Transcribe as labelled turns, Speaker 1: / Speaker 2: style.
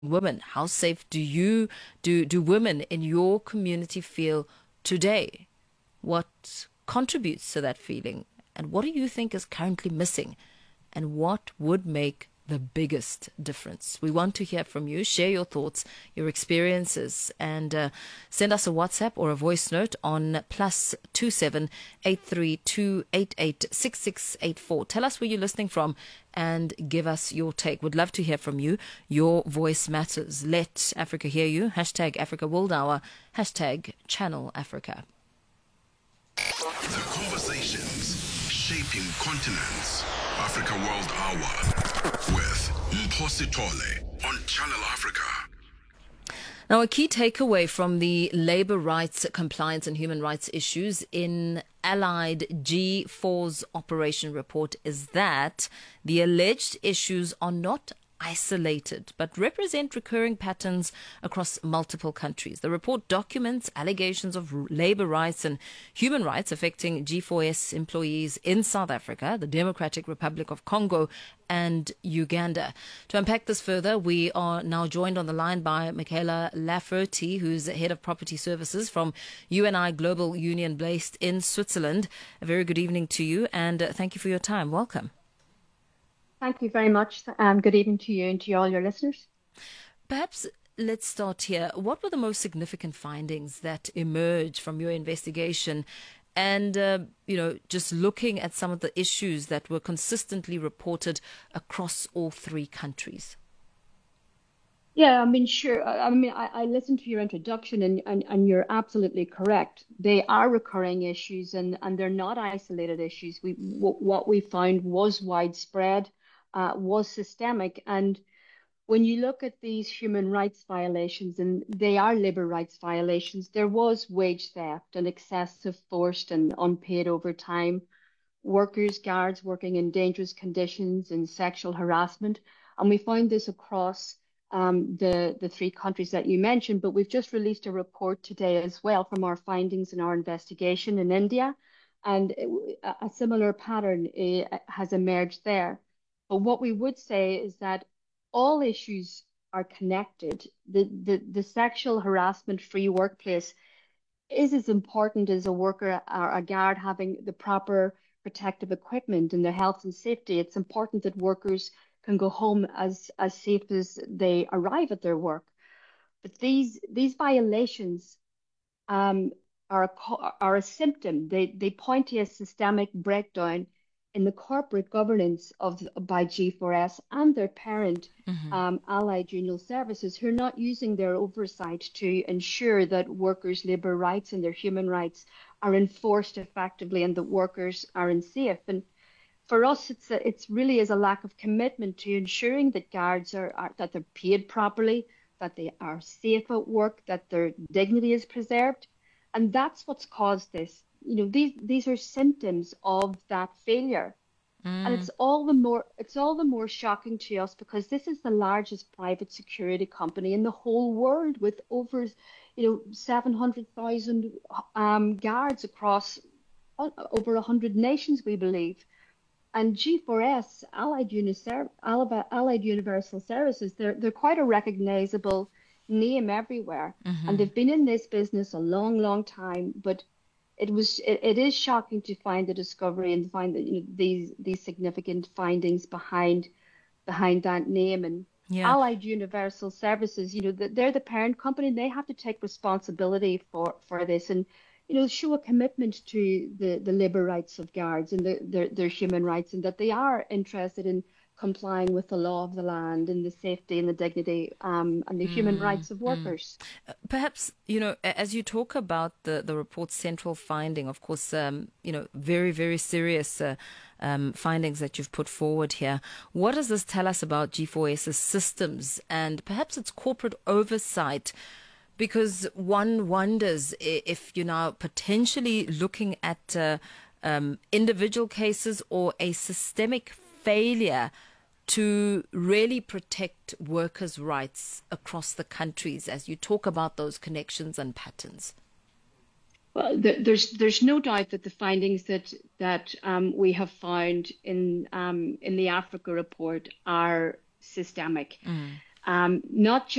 Speaker 1: women. How safe do women in your community feel today? What contributes to that feeling? And what do you think is currently missing? And what would make the biggest difference? We want to hear from you. Share your thoughts, your experiences, and send us a WhatsApp or a voice note on +27 832 88 6684. Tell us where you're listening from and give us your take. We'd love to hear from you. Your voice matters. Let Africa hear you. Hashtag Africa World Hour. Hashtag Channel Africa.
Speaker 2: The conversations shaping continents. Africa World Hour with Mphosi Tole on Channel Africa.
Speaker 1: Now, a key takeaway from the labor rights, compliance and human rights issues in Allied G4's operation report is that the alleged issues are not isolated, but represent recurring patterns across multiple countries. The report documents allegations of labor rights and human rights affecting G4S employees in South Africa, the Democratic Republic of Congo, and Uganda. To unpack this further, we are now joined on the line by Michaela Lafferty, who's head of property services from UNI Global Union based in Switzerland. A very good evening to you, and thank you for your time. Welcome.
Speaker 3: Thank you very much. Good evening to you and to all your listeners.
Speaker 1: Perhaps let's start here. What were the most significant findings that emerged from your investigation? And, just looking at some of the issues that were consistently reported across all three countries.
Speaker 3: Yeah, I mean, sure. I listened to your introduction and you're absolutely correct. They are recurring issues and they're not isolated issues. What we found was widespread, was systemic. And when you look at these human rights violations, and they are labor rights violations, there was wage theft and excessive forced and unpaid overtime, workers, guards working in dangerous conditions and sexual harassment. And we found this across the three countries that you mentioned, but we've just released a report today as well from our findings in our investigation in India, and a similar pattern has emerged there. But what we would say is that all issues are connected. The sexual harassment-free workplace is as important as a worker or a guard having the proper protective equipment and their health and safety. It's important that workers can go home as safe as they arrive at their work. But these violations are a symptom. They point to a systemic breakdown in the corporate governance by G4S and their parent Allied Union Services, who are not using their oversight to ensure that workers' labour rights and their human rights are enforced effectively and that workers are safe. And for us, it's really is a lack of commitment to ensuring that guards that they're paid properly, that they are safe at work, that their dignity is preserved, and that's what's caused this. These are symptoms of that failure, and it's all the more shocking to us because this is the largest private security company in the whole world with over 700,000 guards across over 100 nations, we believe. And G4S, Allied Universal Services, they're quite a recognizable name everywhere, and they've been in this business a long, long time. But it is shocking to find the discovery and find that these significant findings behind that name. And Allied Universal Services, they're the parent company, and they have to take responsibility for this and show a commitment to the labor rights of guards and their human rights, and that they are interested in complying with the law of the land and the safety and the dignity and the human rights of workers.
Speaker 1: Perhaps, as you talk about the report's central finding, of course, very, very serious findings that you've put forward here. What does this tell us about G4S's systems and perhaps its corporate oversight? Because one wonders if you're now potentially looking at individual cases or a systemic failure to really protect workers' rights across the countries as you talk about those connections and patterns.
Speaker 3: Well, there's no doubt that the findings that we have found in the Africa report are systemic. not